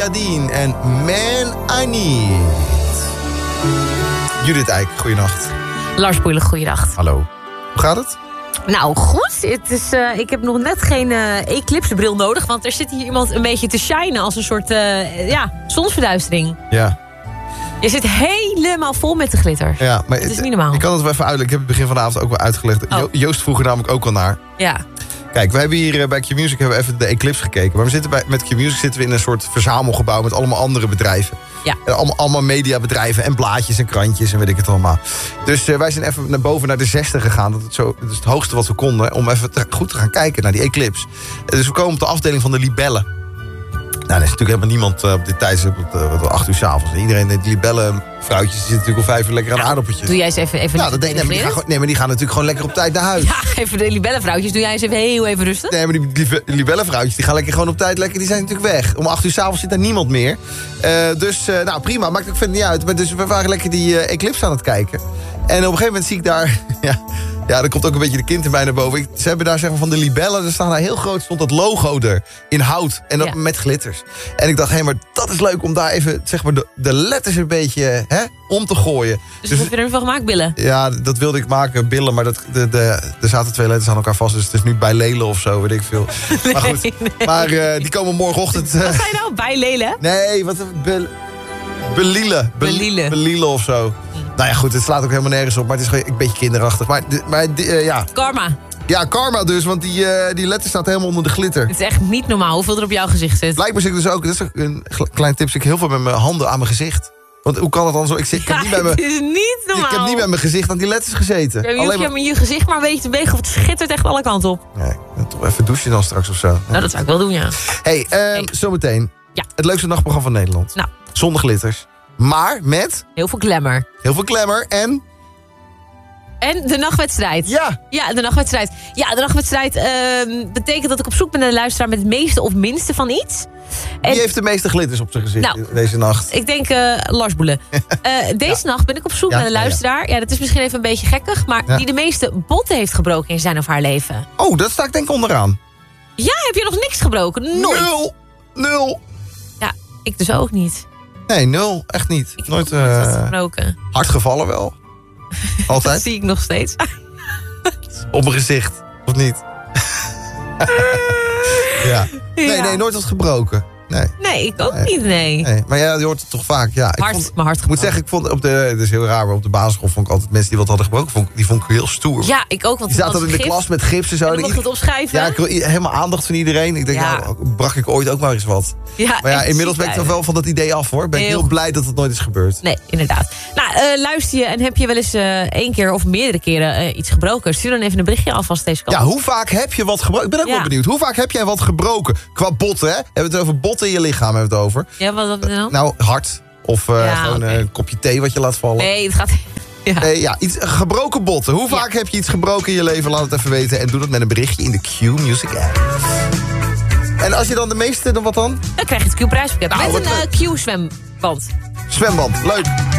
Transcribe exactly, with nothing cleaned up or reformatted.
Dean en Man I Need. Judith Eyck, goeienacht. Lars Boeilen, goeiedag. Hallo. Hoe gaat het? Nou, goed. Het is, uh, ik heb nog net geen uh, eclipsebril nodig, want er zit hier iemand een beetje te shinen als een soort uh, ja, zonsverduistering. Ja. Je zit helemaal vol met de glitter. Ja, maar het is niet normaal. Ik kan het wel even uitleggen. Ik heb het begin van de avond ook wel uitgelegd. Oh. Jo- Joost vroeg er namelijk ook al naar. Ja. Kijk, we hebben hier bij Q-Music hebben we even de eclipse gekeken. Maar we zitten bij, met Q-Music zitten we in een soort verzamelgebouw met allemaal andere bedrijven. Ja. En allemaal, allemaal mediabedrijven en blaadjes en krantjes en weet ik het allemaal. Dus uh, wij zijn even naar boven naar de zesde gegaan. Dat, het zo, dat is het hoogste wat we konden. Om even te, goed te gaan kijken naar die eclipse. Dus we komen op de afdeling van de libellen. Nou, er is natuurlijk helemaal niemand uh, op dit tijdstip, op uh, acht uur 's avonds. Iedereen, die libellenvrouwtjes, die zitten natuurlijk om vijf uur lekker aan Ja, aardappeltjes. Doe jij eens even, even Ja, dat denk, nee, maar die gaan, gewoon- nee, maar die gaan natuurlijk gewoon lekker op tijd naar huis. Ja, even de libellenvrouwtjes. Doe jij eens even heel even rustig. Nee, maar die, die, die libellenvrouwtjes, die gaan lekker gewoon op tijd lekker, die zijn natuurlijk weg. Om acht uur 's avonds zit er niemand meer. Uh, dus, uh, nou prima, maakt ook verder niet uit. Maar dus we waren lekker die uh, eclipse aan het kijken. En op een gegeven moment zie ik daar... ja, Ja, er komt ook een beetje de kind erbij naar boven. Ik, ze hebben daar zeg maar van de libellen, er staan daar heel groot, stond dat logo er in hout. En dat Ja. met glitters. En ik dacht, hé, hey, maar dat is leuk om daar even zeg maar de, de letters een beetje hè, om te gooien. Dus wat heb je er nu van gemaakt, billen? Ja, dat wilde ik maken, billen, maar dat, de, de, er zaten twee letters aan elkaar vast. Dus het is nu bij Lelen of zo, weet ik veel. Nee, maar goed, nee. maar uh, die komen morgenochtend... Uh, Wat zei je nou? Bij Lelen? nee, wat... Be, Belielen. Be- Belielen. Belielen of zo. Nou ja, goed, het slaat ook helemaal nergens op. Maar het is gewoon een beetje kinderachtig. Maar, maar uh, ja... Karma. Ja, karma dus, want die, uh, die letter staat helemaal onder de glitter. Het is echt niet normaal hoeveel er op jouw gezicht zit. Blijkbaar zit ik dus ook, dat is ook een klein tip, zit ik heel veel met mijn handen aan mijn gezicht. Want hoe kan het dan zo? Ik, zit, ik, heb, Ja, niet bij het mijn, is niet normaal. ik heb niet met mijn gezicht aan die letters gezeten. Ja, je hoeft Alleen je maar... maar je gezicht maar een beetje te bewegen, want het schittert echt alle kanten op. Nee, toch even douchen dan straks of zo. Nou, dat zou ik wel doen, ja. Hey, uh, Hey. zometeen. Ja. Het leukste nachtprogramma van Nederland. Nou. Zonder glitters. Maar met Heel veel glamour. heel veel glamour en... En de nachtwedstrijd. Ja, Ja, de nachtwedstrijd. Ja, de nachtwedstrijd uh, betekent dat ik op zoek ben naar de luisteraar met het meeste of minste van iets. En wie heeft de meeste glitters op zijn gezicht Nou. deze nacht? ik denk uh, Lars Boelen. Uh, deze nacht ben ik op zoek Ja, naar de ja, ja. luisteraar. Ja, dat is misschien even een beetje gekkig, maar Ja. die de meeste botten heeft gebroken in zijn of haar leven. Oh, dat sta ik denk ik onderaan. Ja, heb je nog niks gebroken? Nooit. Nul. Nul. Ja, ik dus ook niet. Nee, nul. Echt niet. Ik heb Nooit ook nooit wat uh, gebroken. hard gevallen wel. Dat Altijd. zie ik nog steeds. Op mijn gezicht. Of niet? ja. Nee, Ja. nee, nooit wat gebroken. Nee. Nee, ik ook Nee. niet, nee. nee. Maar ja, je hoort het toch vaak. Ja, ik Hard, vond, maar hard ik moet gebroken. zeggen, ik vond op de, het is heel raar, maar op de basisschool vond ik altijd mensen die wat hadden gebroken, vond ik, die vond ik heel stoer. Ja, ik ook. Want Die zaten het in de was klas met gips en zo. En dan En mocht je het opschrijven. ja, ik wil i- helemaal aandacht van iedereen. Ik denk, Ja. nou, brak ik ooit ook maar eens wat. Ja, Maar ja, echt inmiddels ziek ben ik toch uit. wel van dat idee af, hoor. Ben ik Heel heel goed. blij dat het nooit is gebeurd. Nee, inderdaad. Nou, uh, luister je en heb je wel eens uh, één keer of meerdere keren uh, iets gebroken? Stuur dan even een berichtje alvast deze kant. Ja, hoe vaak heb je wat gebroken? Ik ben ook Ja. wel benieuwd. Hoe vaak heb jij wat gebroken? Qua botten, hè? Hebben we het over botten in je lichaam, hebben we het over. Ja, wat wat nou? Nou, hard. Of uh, Ja, gewoon oké. uh, een kopje thee wat je laat vallen. Nee, het gaat... Ja. Nee, ja, iets, gebroken botten. Hoe vaak heb je iets gebroken in je leven? Laat het even weten. En doe dat met een berichtje in de Q-Music app. En als je dan de meeste, dan wat dan? Dan krijg je het Q-prijspakket. Nou, met wat een uh, Q-zwemband. Zwemband. Leuk.